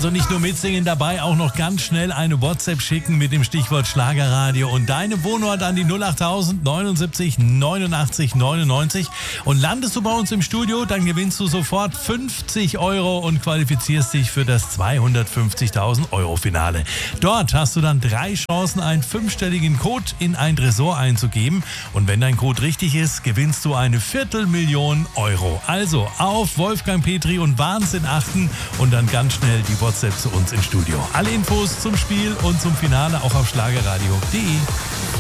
Also nicht nur mitsingen dabei, auch noch ganz schnell eine WhatsApp schicken mit dem Stichwort Schlagerradio und deine Wohnort an die 08000 79 89 99. Und landest du bei uns im Studio, dann gewinnst du sofort 50 Euro und qualifizierst dich für das 250.000 Euro Finale. Dort hast du dann 3 Chancen, einen 5-stelligen Code in ein Tresor einzugeben. Und wenn dein Code richtig ist, gewinnst du eine 250.000 Euro. Also auf Wolfgang Petri und Wahnsinn achten und dann ganz schnell die WhatsApp zu uns ins Studio. Alle Infos zum Spiel und zum Finale auch auf schlagerradio.de.